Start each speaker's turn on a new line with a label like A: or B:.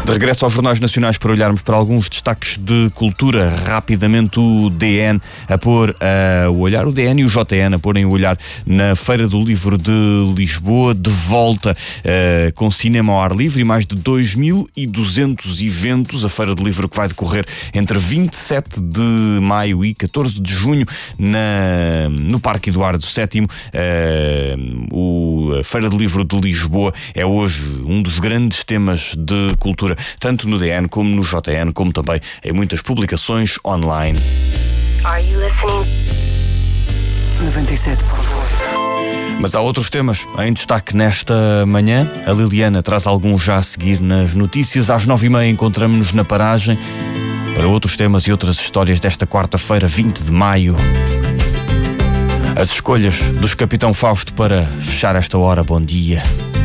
A: De regresso aos jornais nacionais para olharmos para alguns destaques de cultura. Rapidamente o DN a pôr o olhar, o DN e o JN a porem o olhar na Feira do Livro de Lisboa, de volta com cinema ao ar livre e mais de 2.200 eventos. A Feira do Livro que vai decorrer entre 27 de maio e 14 de junho no Parque Eduardo VII. A Feira do Livro de Lisboa é hoje um dos grandes temas de cultura, tanto no DN como no JN, como também em muitas publicações online.
B: Are you listening? 97.8.
A: Mas há outros temas em destaque nesta manhã. A Liliana traz alguns já a seguir nas notícias. Às 9h30 encontramos-nos na paragem para outros temas e outras histórias desta quarta-feira, 20 de maio. As escolhas dos Capitão Fausto para fechar esta hora. Bom dia.